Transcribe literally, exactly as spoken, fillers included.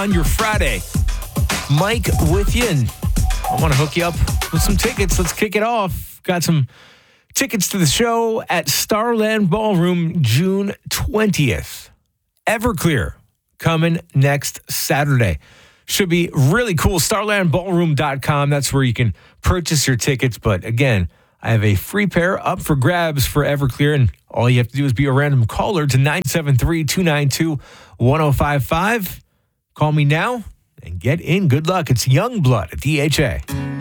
on your Friday. Mike with you, and I want to hook you up with some tickets. Let's kick it off. Got some tickets to the show at Starland Ballroom June twentieth. Everclear coming next Saturday. Should be really cool. starland ballroom dot com. That's where you can purchase your tickets. But again, I have a free pair up for grabs for Everclear, and all you have to do is be a random caller to nine seven three, two nine two, one oh five five. Call me now and get in. Good luck. It's Youngblood at D H A.